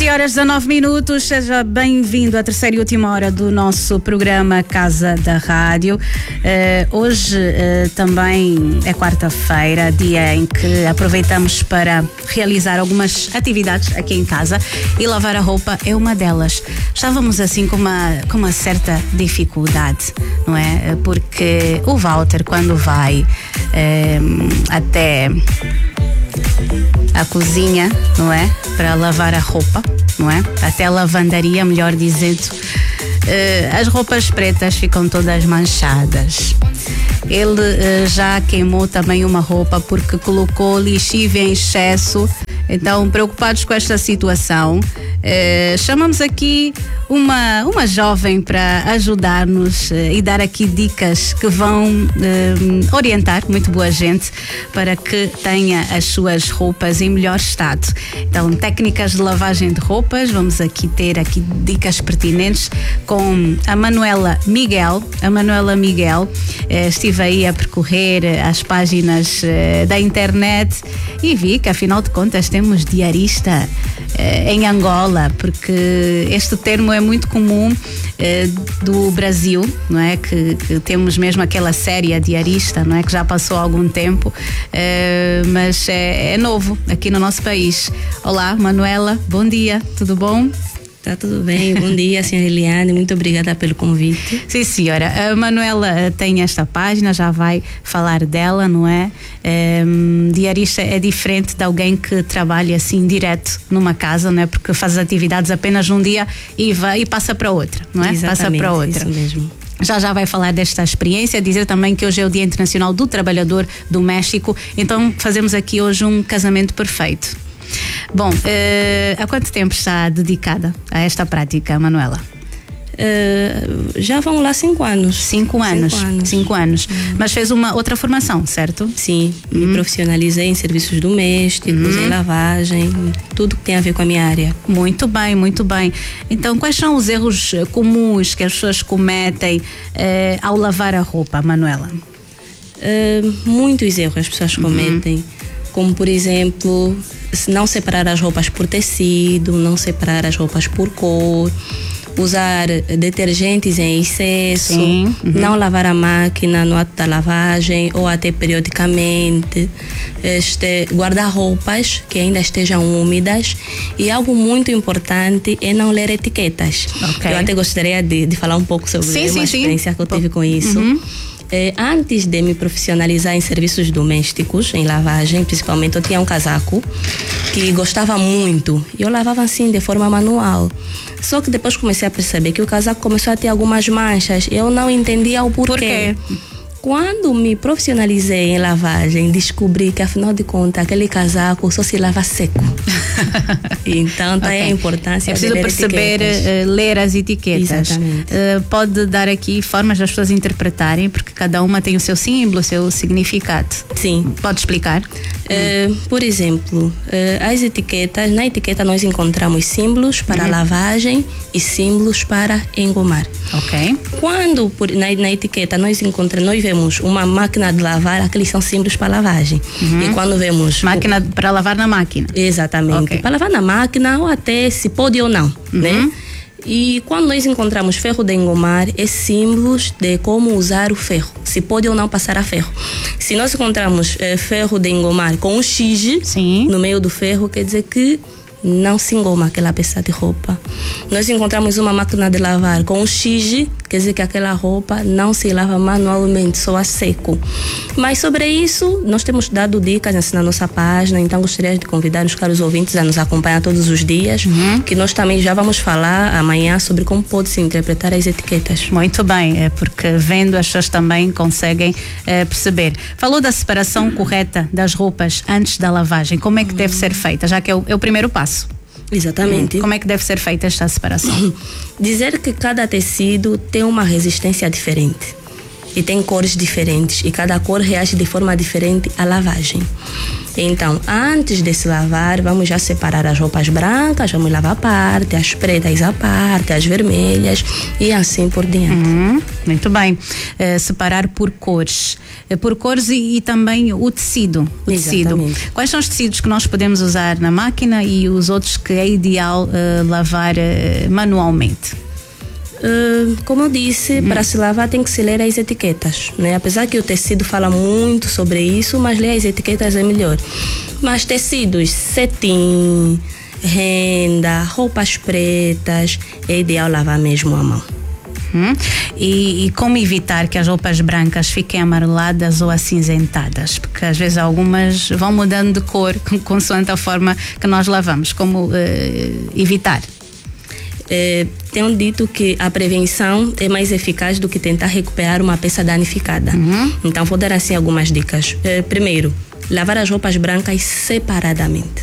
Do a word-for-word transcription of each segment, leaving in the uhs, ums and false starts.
onze horas e dezanove minutos, seja bem-vindo à terceira e última hora do nosso programa Casa da Rádio. Uh, hoje uh, também é quarta-feira, dia em que aproveitamos para realizar algumas atividades aqui em casa e lavar a roupa é uma delas. Estávamos assim com uma, com uma certa dificuldade, não é? Porque o Walter, quando vai uh, até a cozinha, não é? Para lavar a roupa, não é? Até a lavandaria, melhor dizendo, uh, as roupas pretas ficam todas manchadas. Ele uh, já queimou também uma roupa porque colocou lixívia em excesso. Então, preocupados com esta situação, eh, chamamos aqui uma, uma jovem para ajudar-nos eh, e dar aqui dicas que vão eh, orientar muito boa gente para que tenha as suas roupas em melhor estado. Então, técnicas de lavagem de roupas, vamos aqui ter aqui dicas pertinentes com a Manuela Miguel. A Manuela Miguel, eh, estive aí a percorrer as páginas eh, da internet e vi que, afinal de contas, temos diarista eh, em Angola, porque este termo é muito comum eh, do Brasil, não é? Que, que temos mesmo aquela série a diarista, não é? Que já passou algum tempo, eh, mas é, é novo aqui no nosso país. Olá, Manuela, bom dia, tudo bom? Tá tudo bem, bom dia, senhora Eliane, muito obrigada pelo convite. Sim, senhora, a Manuela tem esta página, já vai falar dela, não é? é diarista é diferente de alguém que trabalha assim direto numa casa, não é? Porque faz atividades apenas um dia e vai e passa para outra, não é? Exatamente, passa para outra. Isso mesmo. Já já vai falar desta experiência, dizer também que hoje é o Dia Internacional do Trabalhador Doméstico, então fazemos aqui hoje um casamento perfeito. Bom, uh, há quanto tempo está dedicada a esta prática, Manuela? Uh, já vão lá cinco anos. Cinco anos. Cinco anos. Cinco anos. Uhum. Mas fez uma outra formação, certo? Sim, uhum. Me profissionalizei em serviços domésticos, uhum. em lavagem, tudo que tem a ver com a minha área. Muito bem, muito bem. Então, quais são os erros comuns que as pessoas cometem uh, ao lavar a roupa, Manuela? Uh, muitos erros as pessoas cometem, uhum. como por exemplo, não separar as roupas por tecido, não separar as roupas por cor, usar detergentes em excesso, Sim, uhum. não lavar a máquina no ato da lavagem ou até periodicamente, este, guardar roupas que ainda estejam úmidas e algo muito importante é não ler etiquetas. Okay. Eu até gostaria de, de falar um pouco sobre sim, uma sim, experiência sim. que eu tive com isso. Uhum. Eh, antes de me profissionalizar em serviços domésticos, em lavagem, principalmente, eu tinha um casaco que gostava muito. E eu lavava assim, de forma manual. Só que depois comecei a perceber que o casaco começou a ter algumas manchas. Eu não entendia o porquê. Por quê? Quando me profissionalizei em lavagem, descobri que, afinal de contas, aquele casaco só se lava seco. Então, tá okay. aí a importância é preciso de ler perceber, uh, ler as etiquetas. Exatamente. Uh, pode dar aqui formas das pessoas interpretarem, porque cada uma tem o seu símbolo, o seu significado. Sim. Pode explicar? Uh, por exemplo, uh, as etiquetas, na etiqueta nós encontramos símbolos para uhum. lavagem e símbolos para engomar. Ok. Quando por, na, na etiqueta nós encontramos, nós vemos uma máquina de lavar, aqueles são símbolos para lavagem. Uhum. E quando vemos... Máquina o, para lavar na máquina. Exatamente. Okay. Para lavar na máquina ou até se pode ou não, uhum. né? E quando nós encontramos ferro de engomar, é símbolos de como usar o ferro, se pode ou não passar a ferro. Se nós encontramos eh, ferro de engomar com um X Sim. no meio do ferro, quer dizer que não se engoma aquela peça de roupa. Nós encontramos uma máquina de lavar com um X, quer dizer que aquela roupa não se lava manualmente, só a seco. Mas sobre isso, nós temos dado dicas assim na nossa página, então gostaria de convidar os caros ouvintes a nos acompanhar todos os dias, uhum. que nós também já vamos falar amanhã sobre como pode-se interpretar as etiquetas. Muito bem, é porque vendo as pessoas também conseguem é, perceber. Falou da separação uhum. correta das roupas antes da lavagem, como é que uhum. deve ser feita, já que é o, é o primeiro passo. Exatamente. Como é que deve ser feita esta separação? Dizer que cada tecido tem uma resistência diferente. e tem cores diferentes e cada cor reage de forma diferente à lavagem. Então, antes de se lavar, vamos já separar as roupas brancas, vamos lavar a parte, as pretas à parte, as vermelhas e assim por diante. Uhum, muito bem. Uh, separar por cores. Uh, por cores e, e também o tecido. O tecido. Quais são os tecidos que nós podemos usar na máquina e os outros que é ideal uh, lavar uh, manualmente? Uh, como eu disse, uhum. para se lavar tem que se ler as etiquetas, né? Apesar que o tecido fala muito sobre isso, mas ler as etiquetas é melhor. Mas tecidos, cetim, renda, roupas pretas, é ideal lavar mesmo à mão. Uhum. E, e como evitar que as roupas brancas fiquem amareladas ou acinzentadas? Porque às vezes algumas vão mudando de cor consoante a forma que nós lavamos. Como uh, evitar? É, tenho dito que a prevenção é mais eficaz do que tentar recuperar uma peça danificada. Uhum. Então vou dar assim algumas dicas. É, primeiro, lavar as roupas brancas separadamente.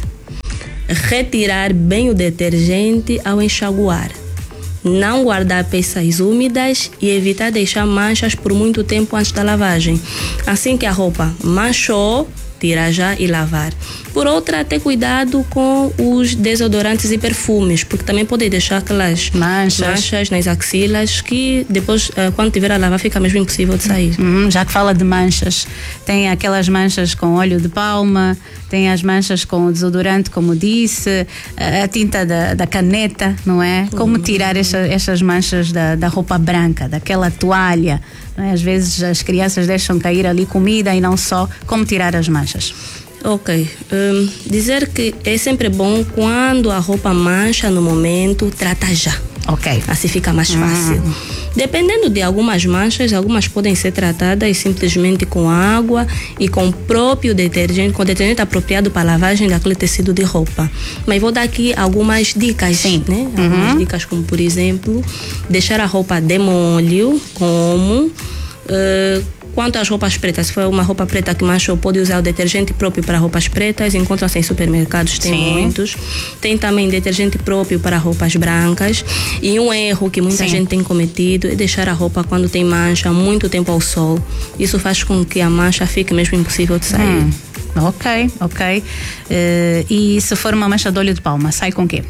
Retirar bem o detergente ao enxaguar. Não guardar peças úmidas e evitar deixar manchas por muito tempo antes da lavagem. Assim que a roupa manchou, tirar já e lavar. Por outra, ter cuidado com os desodorantes e perfumes, porque também pode deixar aquelas manchas, manchas nas axilas que depois, quando tiver a lavar, fica mesmo impossível de sair. Hum, já que fala de manchas, tem aquelas manchas com óleo de palma, tem as manchas com o desodorante, como disse, a tinta da, da caneta, não é? Como tirar essa, essas manchas da, da roupa branca, daquela toalha? Não é? Às vezes as crianças deixam cair ali comida e não só. Como tirar as manchas? Ok, um, dizer que é sempre bom quando a roupa mancha no momento, trata já. Ok. Assim fica mais fácil. Hum. Dependendo de algumas manchas, algumas podem ser tratadas simplesmente com água e com o próprio detergente, com o detergente apropriado para a lavagem daquele tecido de roupa. Mas vou dar aqui algumas dicas, Sim. né? Algumas uhum. dicas como, por exemplo, deixar a roupa de molho, como... Uh, Quanto às roupas pretas, se for uma roupa preta que manchou, pode usar o detergente próprio para roupas pretas, encontra-se em supermercados, tem Sim. muitos. Tem também detergente próprio para roupas brancas. E um erro que muita Sim. gente tem cometido é deixar a roupa, quando tem mancha, muito tempo ao sol. Isso faz com que a mancha fique mesmo impossível de sair. Hum. Ok, ok. Uh, e se for uma mancha de óleo de palma, sai com o quê?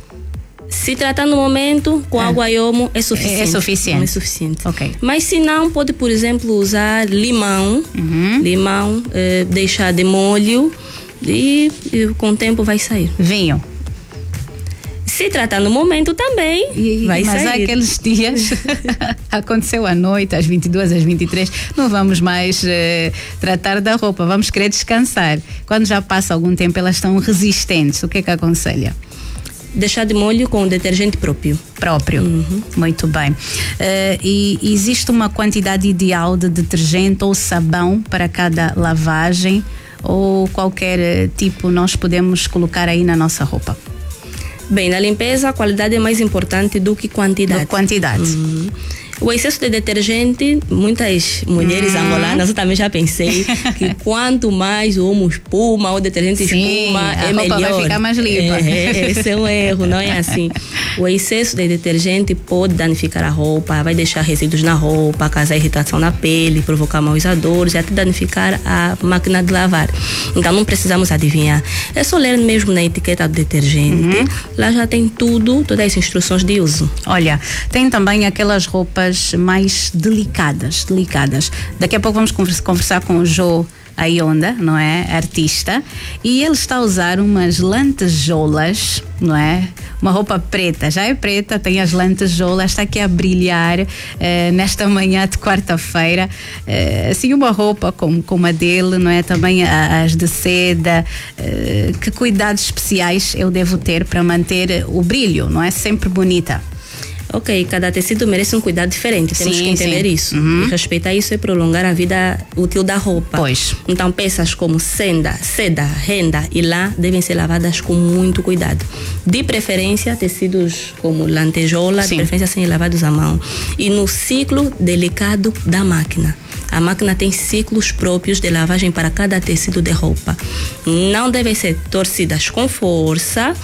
Se tratar no momento, com ah. água e omo, é suficiente. É suficiente. É suficiente. Ok. Mas se não, pode, por exemplo, usar limão. Uhum. Limão, eh, deixar de molho e, e com o tempo vai sair. Vinho. Se tratar no momento também, e, vai mas sair. Mas há aqueles dias, aconteceu à noite, às vinte e duas, às vinte e três, não vamos mais eh, tratar da roupa, vamos querer descansar. Quando já passa algum tempo, elas estão resistentes. O que é que aconselha? Deixar de molho com detergente próprio. Próprio. Uhum. Muito bem. Uh, e existe uma quantidade ideal de detergente ou sabão para cada lavagem? Ou qualquer tipo nós podemos colocar aí na nossa roupa? Bem, na limpeza a qualidade é mais importante do que quantidade. Do quantidade. Uhum. O excesso de detergente, muitas mulheres hum. angolanas, eu também já pensei que quanto mais o homo espuma, o detergente Sim, espuma, é melhor. Vai ficar mais limpa. É, esse é um erro, não é assim. O excesso de detergente pode danificar a roupa, vai deixar resíduos na roupa, causar irritação na pele, provocar maus odores e até danificar a máquina de lavar. Então não precisamos adivinhar. É só ler mesmo na etiqueta do detergente. Uhum. Lá já tem tudo, todas as instruções de uso. Olha, tem também aquelas roupas mais delicadas, delicadas. Daqui a pouco vamos conversar com o Jô Ayonda, não é? Artista. E ele está a usar umas lantejoulas, não é? Uma roupa preta, já é preta, tem as lantejoulas, está aqui a brilhar eh, nesta manhã de quarta-feira. Eh, assim, uma roupa como, como a dele, não é? Também a, as de seda. Eh, que cuidados especiais eu devo ter para manter o brilho, não é? Sempre bonita. Ok, cada tecido merece um cuidado diferente, temos sim, que entender sim. isso. Uhum. E respeitar isso é prolongar a vida útil da roupa. Pois. Então peças como seda, seda, renda e lã devem ser lavadas com muito cuidado. De preferência, tecidos como lantejola, sim. de preferência serem lavados à mão. E no ciclo delicado da máquina. A máquina tem ciclos próprios de lavagem para cada tecido de roupa. Não devem ser torcidas com força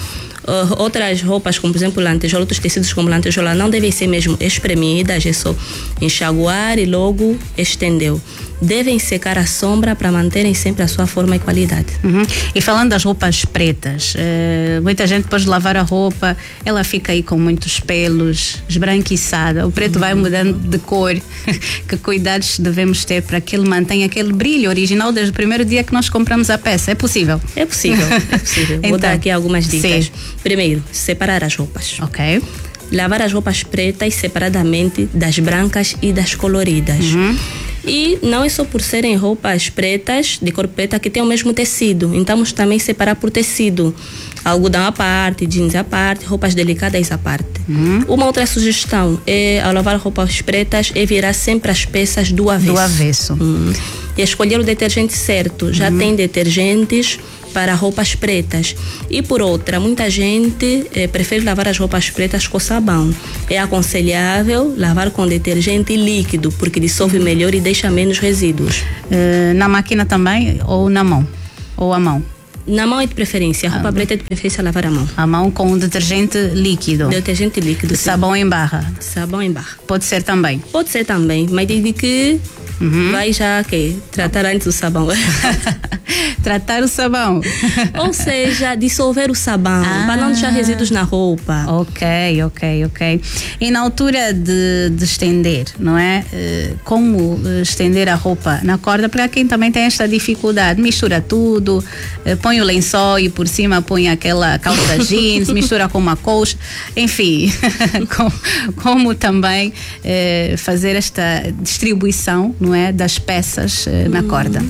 Uh, outras roupas, como por exemplo lantejola, outros tecidos como lantejola, não devem ser mesmo espremidas, é só enxaguar e logo estendeu. Devem secar à sombra para manterem sempre a sua forma e qualidade. Uhum. E falando das roupas pretas, uh, muita gente depois de lavar a roupa, ela fica aí com muitos pelos, esbranquiçada, o preto uhum. vai mudando de cor. Que cuidados devemos ter para que ele mantenha aquele brilho original desde o primeiro dia que nós compramos a peça? É possível? É possível, é possível. Vou Então, dar aqui algumas dicas. sim. Primeiro, separar as roupas. Ok. Lavar as roupas pretas separadamente das brancas e das coloridas. Uhum. E não é só por serem roupas pretas, de cor preta, que tem o mesmo tecido. Então, vamos também separar por tecido. Algodão à parte, jeans à parte, roupas delicadas à parte. Uhum. Uma outra sugestão é, ao lavar roupas pretas, é virar sempre as peças do avesso. Do avesso. Uhum. E escolher o detergente certo. Já uhum. tem detergentes para roupas pretas. E por outra, muita gente eh, prefere lavar as roupas pretas com sabão. É aconselhável lavar com detergente líquido, porque dissolve melhor e deixa menos resíduos. Uh, na máquina também ou na mão? Ou à mão? Na mão é de preferência. A roupa ah, preta é de preferência lavar a mão. A mão com detergente líquido. Detergente líquido. Sabão em barra. Sabão em barra. Pode ser também. Pode ser também, mas desde que uhum. vai já que tratar antes o sabão. Tratar o sabão. Ou seja, dissolver o sabão ah. para não deixar resíduos na roupa. Ok, ok, ok. E na altura de, de estender, não é? Como estender a roupa na corda? Para quem também tem esta dificuldade, mistura tudo, põe o lençol e por cima põe aquela calça jeans, mistura com uma colcha, enfim, como, como também eh, fazer esta distribuição, não é, das peças eh, na corda.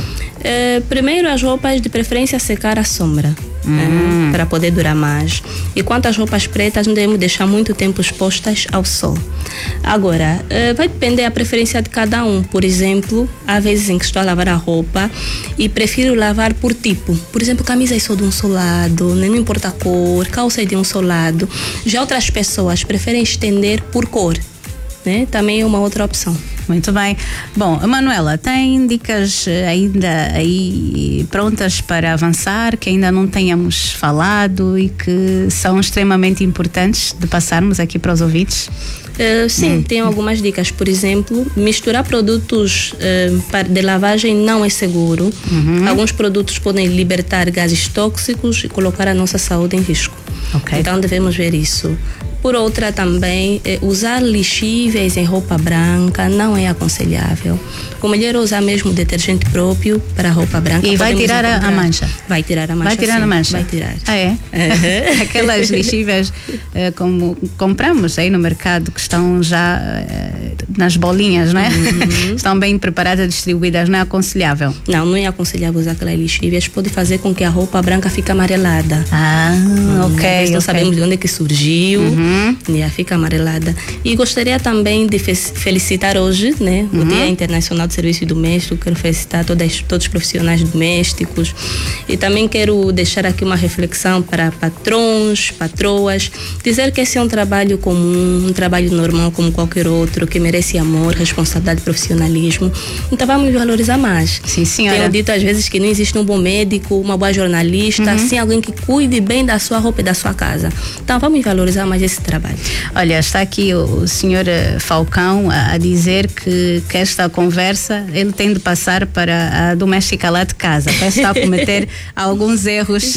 Uh, primeiro as roupas de preferência secar à sombra, hum. né, para poder durar mais. E quanto às roupas pretas, não devemos deixar muito tempo expostas ao sol. Agora, uh, vai depender da preferência de cada um. Por exemplo, há vezes em que estou a lavar a roupa e prefiro lavar por tipo. Por exemplo, camisa é só de um só lado, não importa a cor, calça é de um só lado. Já outras pessoas preferem estender por cor, né? Também é uma outra opção. Muito bem. Bom, Manuela, tem dicas ainda aí prontas para avançar, que ainda não tenhamos falado e que são extremamente importantes de passarmos aqui para os ouvintes? Uh, sim, hum. tenho algumas dicas. Por exemplo, misturar produtos uh, de lavagem não é seguro. Uhum. Alguns produtos podem libertar gases tóxicos e colocar a nossa saúde em risco. Okay. Então devemos ver isso. Por outra também, eh, usar lixíveis em roupa branca não é aconselhável. O melhor é usar mesmo detergente próprio para a roupa branca. E vai tirar a, a mancha? Vai tirar a mancha, Vai tirar sim. a mancha? Vai tirar. Ah, é? Uhum. Aquelas lixíveis eh, como compramos aí no mercado, que estão já eh, nas bolinhas, não é? Uhum. Estão bem preparadas, distribuídas, não é aconselhável? Não, não é aconselhável usar aquelas lixíveis. Pode fazer com que a roupa branca fique amarelada. Ah, hum, ok. Nós não okay. sabemos de onde é que surgiu. Uhum. Já fica amarelada. E gostaria também de felicitar hoje, né, o uhum. Dia Internacional de Serviço Doméstico. Quero felicitar todas, todos os profissionais domésticos. E também quero deixar aqui uma reflexão para patrões, patroas, dizer que esse é um trabalho comum, um trabalho normal como qualquer outro, que merece amor, responsabilidade e profissionalismo. Então vamos valorizar mais. Sim, senhora. Tenho dito às vezes que não existe um bom médico, uma boa jornalista, uhum. sem alguém que cuide bem da sua roupa e da sua casa. Então vamos valorizar mais esse trabalho. Olha, está aqui o, o senhor Falcão a, a dizer que, que esta conversa ele tem de passar para a doméstica lá de casa, para estar a cometer alguns erros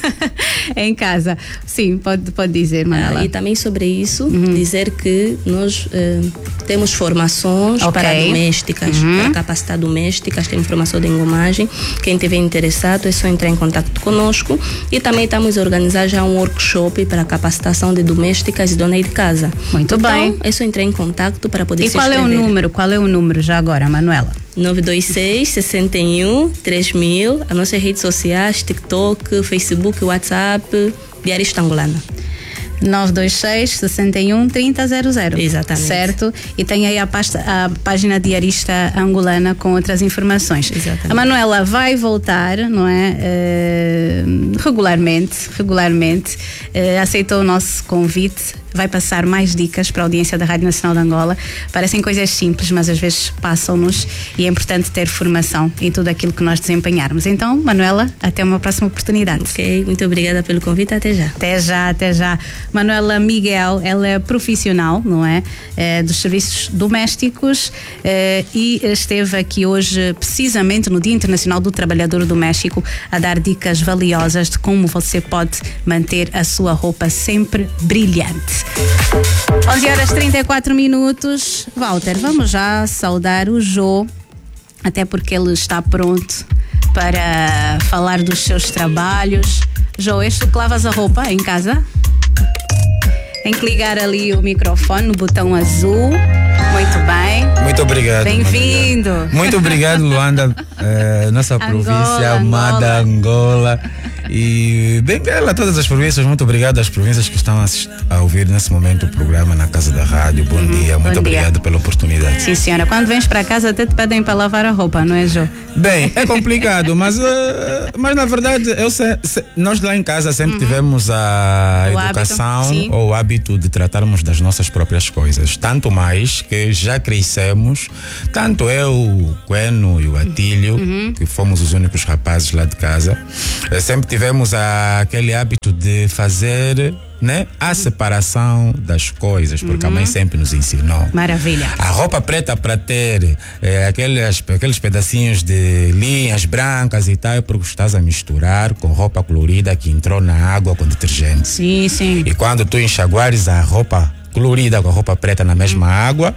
em casa. Sim, pode, pode dizer, Manuela. Ah, e também sobre isso, uhum. dizer que nós eh, temos formações okay. para domésticas, uhum. para capacitar domésticas, temos formação de engomagem. Quem estiver interessado é só entrar em contato conosco. E também estamos a organizar já um workshop para capacitação de domésticas e dona de casa. Muito então, bem. É só entrar em contato para poder e se qual inscrever. é o número? Qual é o número já agora, Manuela? nove dois seis, seis um, três mil, as nossas redes sociais, TikTok, Facebook, WhatsApp, Diarista Angolana. nove dois seis, seis um, três zero zero zero. Exatamente. Certo? E tem aí a, pasta, a página Diarista Angolana com outras informações. Exatamente. A Manuela vai voltar, não é? Uh, regularmente, regularmente. Uh, aceitou o nosso convite vai passar mais dicas para a audiência da Rádio Nacional de Angola. Parecem coisas simples, mas às vezes passam-nos e é importante ter formação em tudo aquilo que nós desempenharmos. Então, Manuela, até uma próxima oportunidade. Ok, muito obrigada pelo convite, até já. Até já, até já. Manuela Miguel, ela é profissional, não é? é dos serviços domésticos é, e esteve aqui hoje, precisamente no Dia Internacional do Trabalhador Doméstico, a dar dicas valiosas de como você pode manter a sua roupa sempre brilhante. onze horas e trinta e quatro minutos. Walter, vamos já saudar o Jô, até porque ele está pronto para falar dos seus trabalhos. Jô, és tu que lavas a roupa em casa? Tem que ligar ali o microfone no botão azul. Muito bem. Muito obrigado. Bem-vindo. Muito obrigado, Luanda, eh, nossa Angola, província amada Angola. E Benguela, todas as províncias, muito obrigado às províncias que estão a, a ouvir nesse momento o programa na Casa da Rádio. Bom uhum, dia, muito bom obrigado dia. Pela oportunidade. Sim, senhora. Quando vens para casa até te pedem para lavar a roupa, não é, Jô? Bem, é complicado, mas, uh, mas na verdade eu se, se, nós lá em casa sempre uhum. tivemos a o educação hábito, ou o hábito de tratarmos das nossas próprias coisas. Tanto mais que já crescemos, tanto eu, o Queno e o Atílio, uhum. que fomos os únicos rapazes lá de casa, sempre tivemos Tivemos aquele hábito de fazer, né, a separação das coisas, porque uhum. a mãe sempre nos ensinou. Maravilha. A roupa preta para ter é, aqueles, aqueles pedacinhos de linhas brancas e tal, porque estás a misturar com roupa colorida que entrou na água com detergente. Sim, sim. E quando tu enxaguares a roupa colorida com a roupa preta na mesma uhum. água,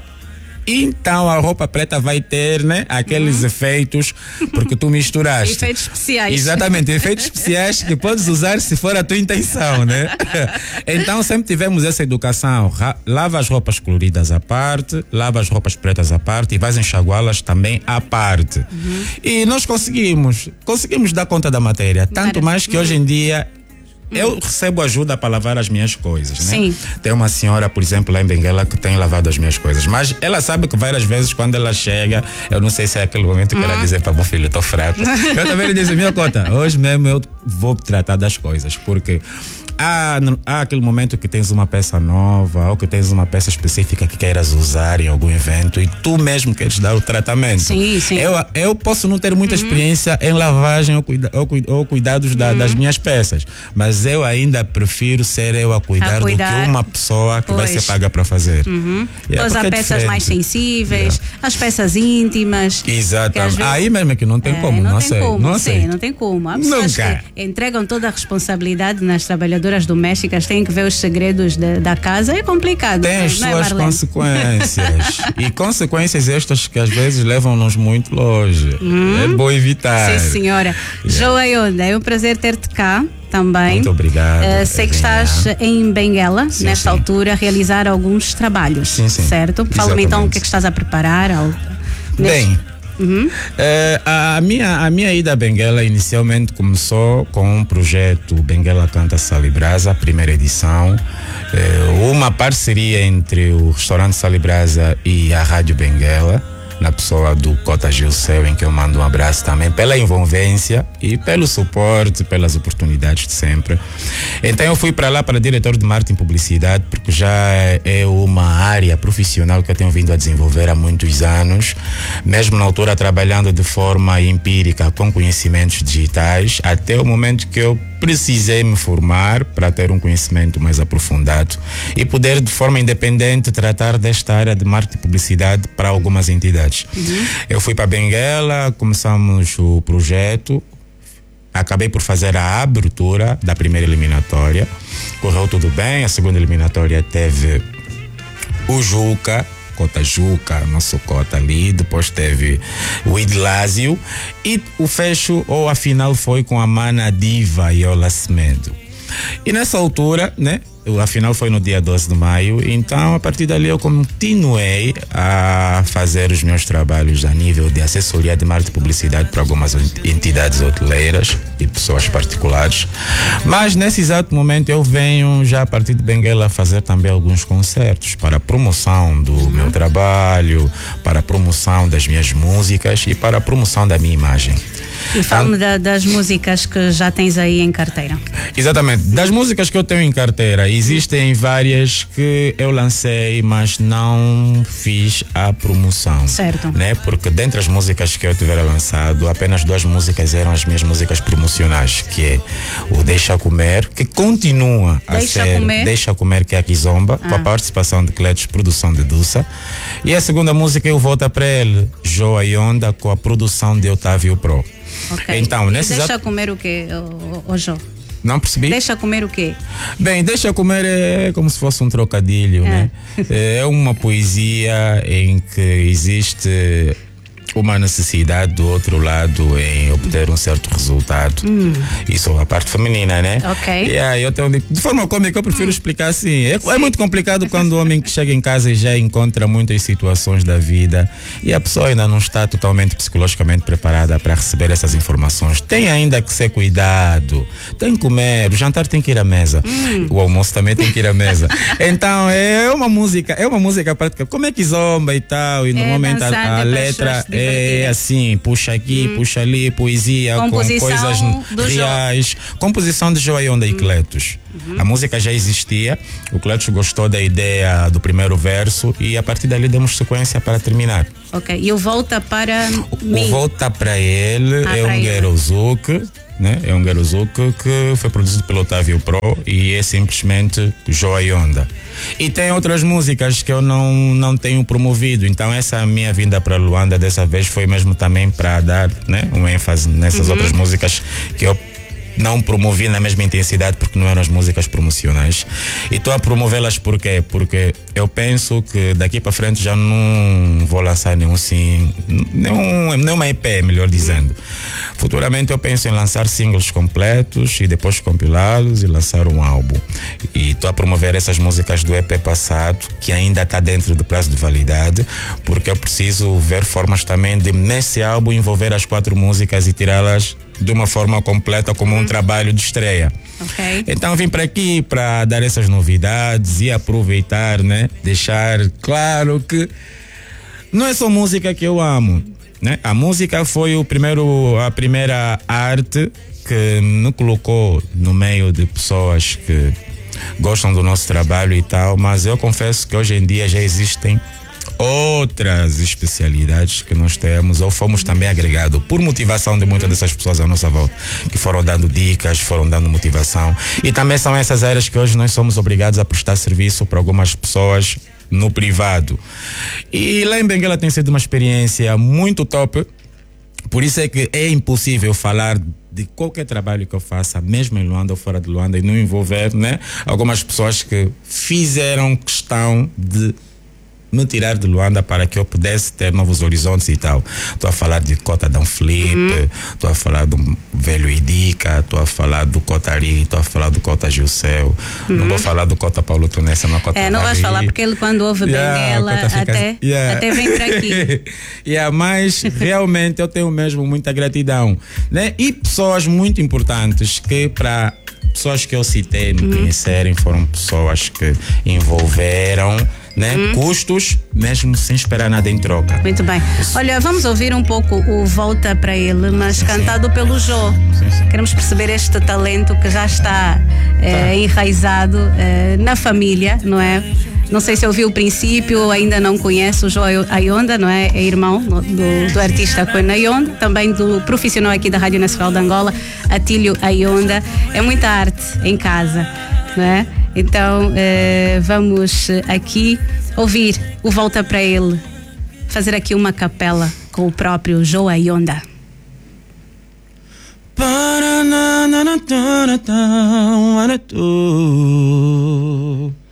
então a roupa preta vai ter, né, aqueles uhum. efeitos, porque tu misturaste. Efeitos especiais. Exatamente, efeitos especiais que podes usar se for a tua intenção, né? Então sempre tivemos essa educação. Lava as roupas coloridas à parte, lava as roupas pretas à parte e vais enxaguá-las também à parte. Uhum. E nós conseguimos, conseguimos dar conta da matéria. Tanto Maravilha. Mais que hoje em dia eu recebo ajuda para lavar as minhas coisas, né? Sim. Tem uma senhora, por exemplo, lá em Benguela que tem lavado as minhas coisas, mas ela sabe que várias vezes quando ela chega, eu não sei se é aquele momento que uhum. ela diz para meu filho, estou fraco. Eu também lhe disse, minha cota, hoje mesmo eu vou tratar das coisas, porque Há, há aquele momento que tens uma peça nova ou que tens uma peça específica que queiras usar em algum evento e tu mesmo queres dar o tratamento. Sim, sim. Eu, eu posso não ter muita uhum. experiência em lavagem ou, cuida, ou, ou cuidados da, uhum. das minhas peças, mas eu ainda prefiro ser eu a cuidar, a cuidar. do que uma pessoa que pois. vai ser paga para fazer. Uhum. É, pois há é peças diferente. mais sensíveis, yeah. as peças íntimas. Exatamente. Vezes... Aí mesmo é que não tem é, como, não, não tem sei. Como, não sei. Sim, não tem como. Há pessoas Nunca. que entregam toda a responsabilidade nas trabalhadoras domésticas, têm que ver os segredos de, da casa, é complicado. Tem não, as não suas é, consequências. E consequências estas que às vezes levam-nos muito longe. Hum? É bom evitar. Sim, senhora. Yeah. Joaionda, é um prazer ter-te cá também. Muito obrigado. Uh, sei que estás em Benguela, sim, nesta sim. altura, a realizar alguns trabalhos. Sim, sim. Certo? Fala-me então o que é que estás a preparar. Ao... Bem. Uhum. É, a, minha, a minha ida a Benguela inicialmente começou com um projeto Benguela Canta Salibrasa, primeira edição, é, uma parceria entre o restaurante Salibrasa e a Rádio Benguela, na pessoa do Cota Gilceu, em que eu mando um abraço também pela envolvência e pelo suporte, pelas oportunidades de sempre. Então eu fui para lá para diretor de marketing e publicidade, porque já é uma área profissional que eu tenho vindo a desenvolver há muitos anos, mesmo na altura trabalhando de forma empírica com conhecimentos digitais, até o momento que eu precisei me formar para ter um conhecimento mais aprofundado e poder de forma independente tratar desta área de marketing e publicidade para algumas entidades. Uhum. Eu fui para Benguela, começamos o projeto, acabei por fazer a abertura da primeira eliminatória, correu tudo bem. A segunda eliminatória teve o Juca, Cota Juca, nosso Cota ali, depois teve o Idlásio e o fecho ou a final foi com a Mana Diva Yola Semedo. E nessa altura, né, a final foi no dia doze de maio, então a partir dali eu continuei a fazer os meus trabalhos a nível de assessoria de marketing e publicidade para algumas entidades hoteleiras e pessoas particulares, mas nesse exato momento eu venho já a partir de Benguela fazer também alguns concertos para a promoção do uhum. meu trabalho, para a promoção das minhas músicas e para a promoção da minha imagem. E fala-me da, das músicas que já tens aí em carteira. Exatamente. Das músicas que eu tenho em carteira, existem várias que eu lancei, mas não fiz a promoção. Certo. Né? Porque dentre as músicas que eu tiver lançado, apenas duas músicas eram as minhas músicas promocionais, que é o Deixa Comer, que continua a Deixa ser Comer. Deixa Comer, que é a Kizomba, Ah. com a participação de Cletos, produção de Dulce. E a segunda música eu volto para ele, Joa e Onda, com a produção de Otávio Pro. Ok. Então, E nesse deixa exato... comer o quê, ô Jô? Não percebi? Deixa comer o quê? Bem, Deixa Comer é como se fosse um trocadilho, É. né? É uma poesia em que existe uma necessidade do outro lado em obter um certo resultado. Hum. Isso a parte feminina, né? Ok. Yeah, eu tenho, de forma cômica eu prefiro hum. explicar assim. É, é muito complicado quando o homem que chega em casa e já encontra muitas situações da vida e a pessoa ainda não está totalmente psicologicamente preparada para receber essas informações. Tem ainda que ser cuidado, tem que comer, o jantar tem que ir à mesa, hum. o almoço também tem que ir à mesa. Então é uma música, é uma música prática, como é que zomba e tal, e é, normalmente a, a letra é assim, puxa aqui, hum. puxa ali, poesia composição com coisas reais, jo. composição de Joa e Onda hum. e Cletos. Uhum. A música já existia, o Cletos gostou da ideia do primeiro verso e a partir dali demos sequência para terminar. Ok, e o Volta para o, mim. O Volta para ele ah, é um Guerozuc, né? É um Guerozuc que foi produzido pelo Otávio Pro e é simplesmente Joa e Onda. E tem outras músicas que eu não, não tenho promovido, então essa minha vinda para Luanda dessa vez foi mesmo também para dar, né, um ênfase nessas uhum. outras músicas que eu não promovi na mesma intensidade porque não eram as músicas promocionais. E estou a promovê-las por quê? Porque eu penso que daqui para frente já não vou lançar nenhum sim, nenhum, nenhuma E P, melhor dizendo. Futuramente eu penso em lançar singles completos e depois compilá-los e lançar um álbum. E estou a promover essas músicas do E P passado, que ainda está dentro do prazo de validade, porque eu preciso ver formas também de nesse álbum envolver as quatro músicas e tirá-las de uma forma completa como um trabalho de estreia. Okay. Então vim para aqui para dar essas novidades e aproveitar, né? Deixar claro que não é só música que eu amo, né? A música foi o primeiro, a primeira arte que me colocou no meio de pessoas que gostam do nosso trabalho e tal, mas eu confesso que hoje em dia já existem outras especialidades que nós temos ou fomos também agregados por motivação de muitas dessas pessoas à nossa volta, que foram dando dicas, foram dando motivação, e também são essas áreas que hoje nós somos obrigados a prestar serviço para algumas pessoas no privado. E lembrem que ela tem sido uma experiência muito top, por isso é que é impossível falar de qualquer trabalho que eu faça, mesmo em Luanda ou fora de Luanda, e não envolver, né, algumas pessoas que fizeram questão de me tirar de Luanda para que eu pudesse ter novos horizontes e tal. Estou a falar de Cota Dom Felipe, estou uhum. a falar do Velho Idica, estou a falar do Cota Ari, estou a falar do Cota Gilceu, uhum. não vou falar do Cota Paulo Tunessa, não Cota É, não vais falar porque ele quando ouve yeah, Benguela fica... até, yeah. até vem para aqui. yeah, mas realmente eu tenho mesmo muita gratidão, né? E pessoas muito importantes que para pessoas que eu citei me uhum. conhecerem foram pessoas que envolveram, né? Hum. custos, mesmo sem esperar nada em troca. Muito bem. Olha, vamos ouvir um pouco o Volta para ele, mas sim, cantado sim. pelo Jô. Sim, sim. Queremos perceber este talento que já está eh, tá. enraizado eh, na família, não é? Não sei se ouviu o princípio, ainda não conhece o Joa e Onda, não é? É irmão do, do artista Coena Ayonda, também do profissional aqui da Rádio Nacional de Angola, Atílio Ayonda. É muita arte em casa, não é? Então eh, vamos aqui ouvir o Volta para ele, fazer aqui uma capela com o próprio Joa e Onda. Para